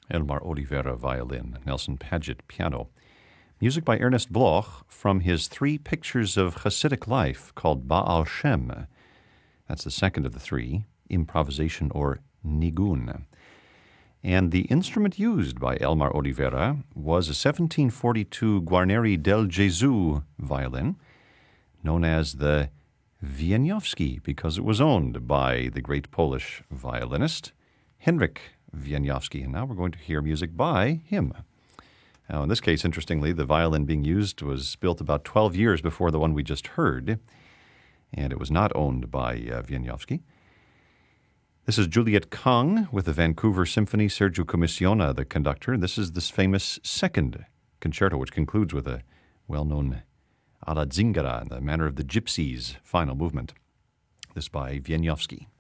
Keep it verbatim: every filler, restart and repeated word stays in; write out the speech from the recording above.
Elmar Oliveira, violin. Nelson Paget, piano. Music by Ernest Bloch from his three pictures of Hasidic life called Baal Shem. That's the second of the three, improvisation or nigun. And the instrument used by Elmar Oliveira was a seventeen forty-two Guarneri del Gesù violin, known as the Wieniawski because it was owned by the great Polish violinist Henryk Wieniawski. And now we're going to hear music by him. Now, in this case, interestingly, the violin being used was built about twelve years before the one we just heard, and it was not owned by uh, Wieniawski. This is Juliet Kang with the Vancouver Symphony, Sergio Commissiona, the conductor. This is this famous second concerto, which concludes with a well-known Alla Zingara, in the manner of the Gypsies, final movement. This by Wieniawski.